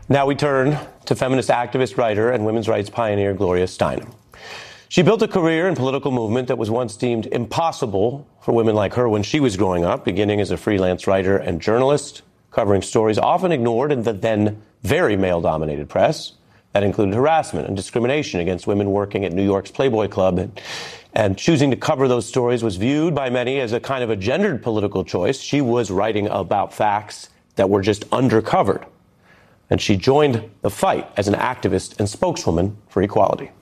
Now we turn to feminist activist, writer, and women's rights pioneer Gloria Steinem. She built a career in political movement that was once deemed impossible for women like her when she was growing up, beginning as a freelance writer and journalist, covering stories often ignored in the then very male-dominated press. That included harassment and discrimination against women working at New York's Playboy Club. And choosing to cover those stories was viewed by many as a kind of a gendered political choice. She was writing about facts that were just undercovered. And she joined the fight as an activist and spokeswoman for equality.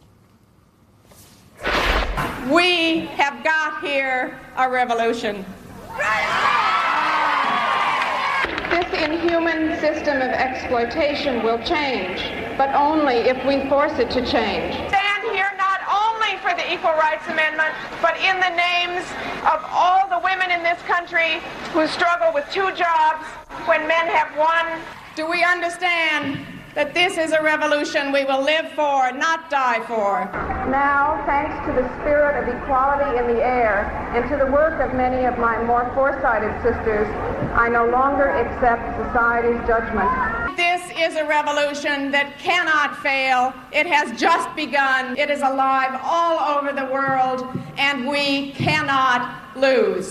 We have got here a revolution. This inhuman system of exploitation will change, but only if we force it to change. Stand here not only for the Equal Rights Amendment, but in the names of all the women in this country who struggle with two jobs when men have one. Do we understand that this is a revolution we will live for, not die for? Now, thanks to the spirit of equality in the air and to the work of many of my more foresighted sisters, I no longer accept society's judgment. This is a revolution that cannot fail. It has just begun. It is alive all over the world, and we cannot lose.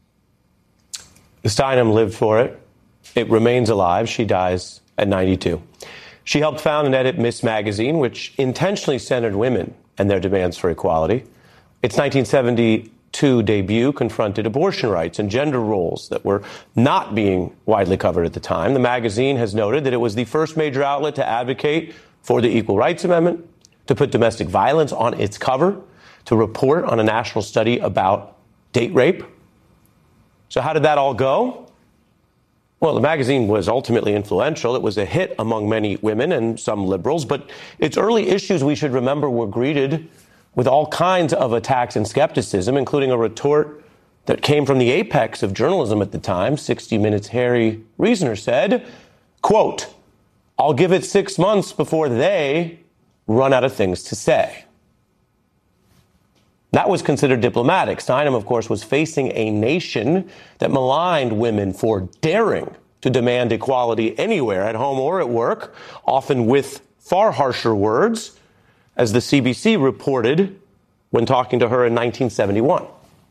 Steinem lived for it. It remains alive. She dies at 92. She helped found and edit Miss Magazine, which intentionally centered women and their demands for equality. Its 1972 debut confronted abortion rights and gender roles that were not being widely covered at the time. The magazine has noted that it was the first major outlet to advocate for the Equal Rights Amendment, to put domestic violence on its cover, to report on a national study about date rape. So how did that all go? Well, the magazine was ultimately influential. It was a hit among many women and some liberals, but its early issues, we should remember, were greeted with all kinds of attacks and skepticism, including a retort that came from the apex of journalism at the time. 60 Minutes' Harry Reasoner said, quote, "I'll give it 6 months before they run out of things to say." That was considered diplomatic. Steinem, of course, was facing a nation that maligned women for daring to demand equality anywhere, at home or at work, often with far harsher words, as the CBC reported when talking to her in 1971.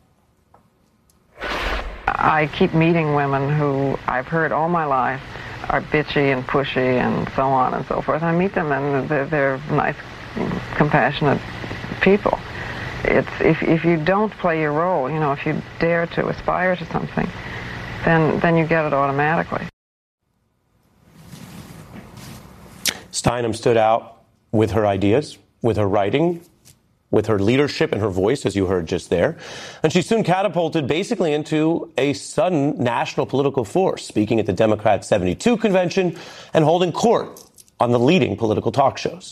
I keep meeting women who I've heard all my life are bitchy and pushy and so on and so forth. I meet them and they're nice, compassionate people. It's if you don't play your role, if you dare to aspire to something, then you get it automatically. Steinem stood out with her ideas, with her writing, with her leadership and her voice, as you heard just there. And she soon catapulted basically into a sudden national political force, speaking at the Democrat 72 convention and holding court on the leading political talk shows.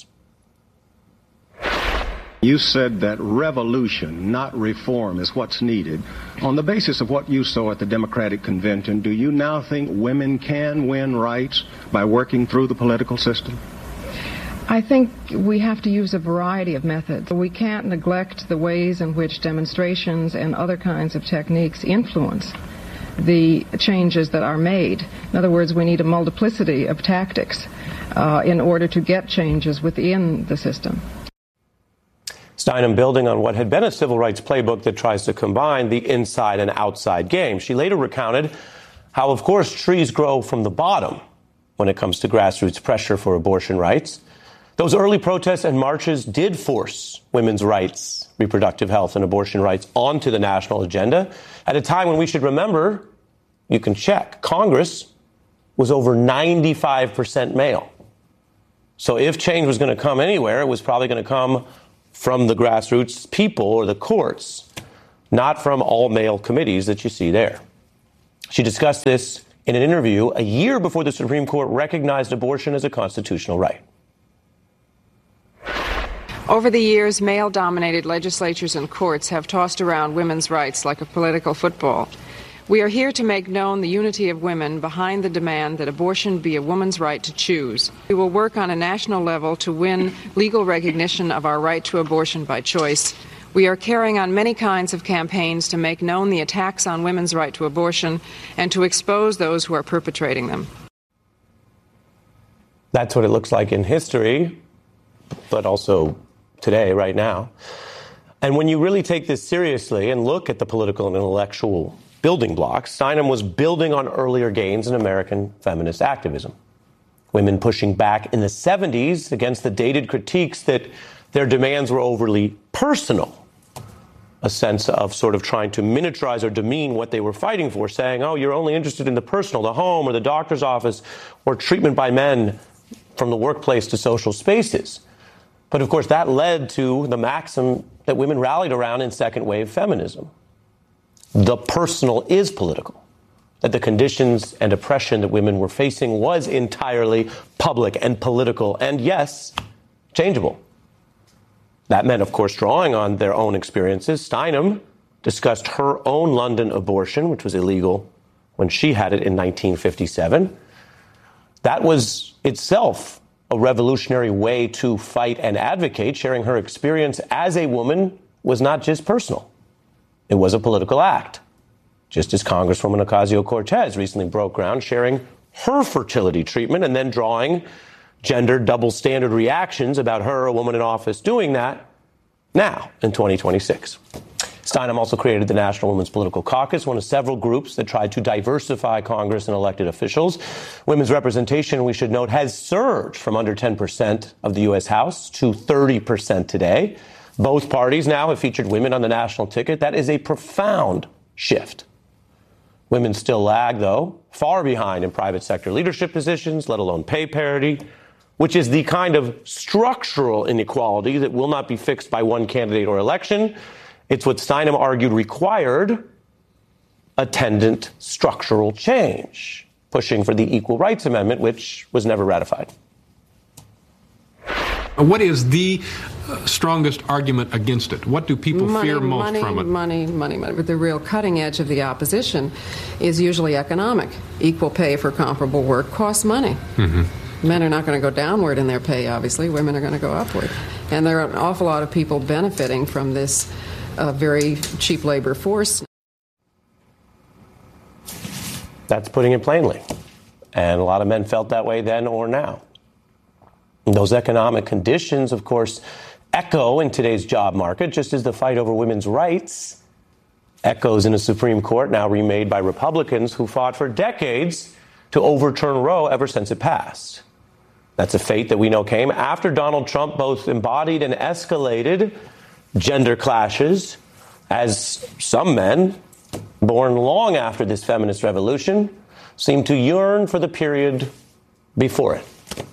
You said that revolution, not reform, is what's needed. On the basis of what you saw at the Democratic Convention, do you now think women can win rights by working through the political system? I think we have to use a variety of methods. We can't neglect the ways in which demonstrations and other kinds of techniques influence the changes that are made. In other words, we need a multiplicity of tactics in order to get changes within the system. Steinem building on what had been a civil rights playbook that tries to combine the inside and outside game. She later recounted how, of course, trees grow from the bottom when it comes to grassroots pressure for abortion rights. Those early protests and marches did force women's rights, reproductive health, and abortion rights onto the national agenda at a time when we should remember, you can check, Congress was over 95% male. So if change was going to come anywhere, it was probably going to come from the grassroots people or the courts, not from all male committees that you see there. She discussed this in an interview a year before the Supreme Court recognized abortion as a constitutional right. Over the years, male-dominated legislatures and courts have tossed around women's rights like a political football. We are here to make known the unity of women behind the demand that abortion be a woman's right to choose. We will work on a national level to win legal recognition of our right to abortion by choice. We are carrying on many kinds of campaigns to make known the attacks on women's right to abortion and to expose those who are perpetrating them. That's what it looks like in history, but also today, right now. And when you really take this seriously and look at the political and intellectual building blocks, Steinem was building on earlier gains in American feminist activism. Women pushing back in the 70s against the dated critiques that their demands were overly personal, a sense of sort of trying to miniaturize or demean what they were fighting for, saying, oh, you're only interested in the personal, the home or the doctor's office, or treatment by men from the workplace to social spaces. But of course, that led to the maxim that women rallied around in second wave feminism. The personal is political. That the conditions and oppression that women were facing was entirely public and political and, yes, changeable. That meant, of course, drawing on their own experiences. Steinem discussed her own London abortion, which was illegal when she had it in 1957. That was itself a revolutionary way to fight and advocate. Sharing her experience as a woman was not just personal. It was a political act. Just as Congresswoman Ocasio-Cortez recently broke ground sharing her fertility treatment and then drawing gender double standard reactions about her, a woman in office, doing that now in 2026. Steinem also created the National Women's Political Caucus, one of several groups that tried to diversify Congress and elected officials. Women's representation, we should note, has surged from under 10% of the U.S. House to 30% today. Both parties now have featured women on the national ticket. That is a profound shift. Women still lag, though, far behind in private sector leadership positions, let alone pay parity, which is the kind of structural inequality that will not be fixed by one candidate or election. It's what Steinem argued required attendant structural change, pushing for the Equal Rights Amendment, which was never ratified. What is the strongest argument against it? What do people fear most from it? Money. But the real cutting edge of the opposition is usually economic. Equal pay for comparable work costs money. Mm-hmm. Men are not going to go downward in their pay, obviously. Women are going to go upward. And there are an awful lot of people benefiting from this very cheap labor force. That's putting it plainly. And a lot of men felt that way then or now. Those economic conditions, of course, echo in today's job market, just as the fight over women's rights echoes in a Supreme Court now remade by Republicans who fought for decades to overturn Roe ever since it passed. That's a fate that we know came after Donald Trump both embodied and escalated gender clashes, as some men, born long after this feminist revolution, seem to yearn for the period before it.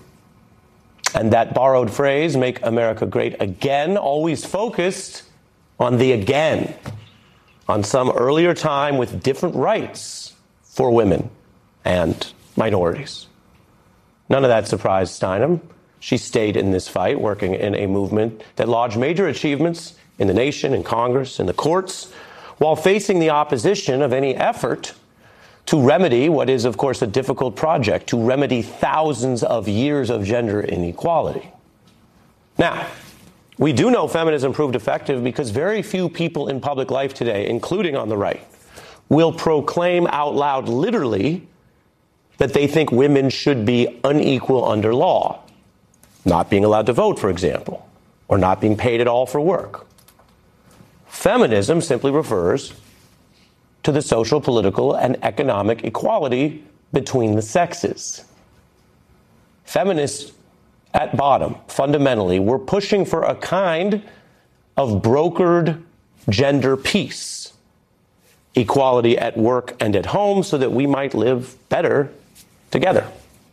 And that borrowed phrase, "Make America Great Again," always focused on the again, on some earlier time with different rights for women and minorities. None of that surprised Steinem. She stayed in this fight, working in a movement that lodged major achievements in the nation, in Congress, in the courts, while facing the opposition of any effort to remedy what is, of course, a difficult project, to remedy thousands of years of gender inequality. Now, we do know feminism proved effective because very few people in public life today, including on the right, will proclaim out loud, literally, that they think women should be unequal under law, not being allowed to vote, for example, or not being paid at all for work. Feminism simply refers to the social, political, and economic equality between the sexes. Feminists, at bottom, fundamentally, were pushing for a kind of brokered gender peace, equality at work and at home, so that we might live better together.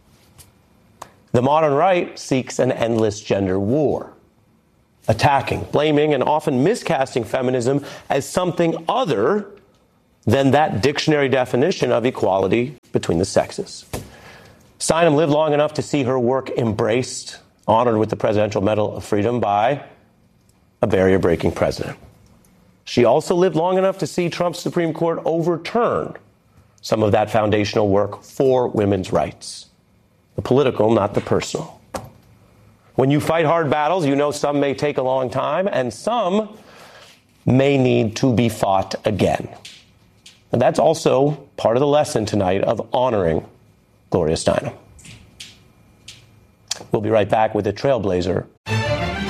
The modern right seeks an endless gender war, attacking, blaming, and often miscasting feminism as something other than that dictionary definition of equality between the sexes. Steinem lived long enough to see her work embraced, honored with the Presidential Medal of Freedom by a barrier-breaking president. She also lived long enough to see Trump's Supreme Court overturn some of that foundational work for women's rights. The political, not the personal. When you fight hard battles, you know some may take a long time, and some may need to be fought again. And that's also part of the lesson tonight of honoring Gloria Steinem. We'll be right back with a trailblazer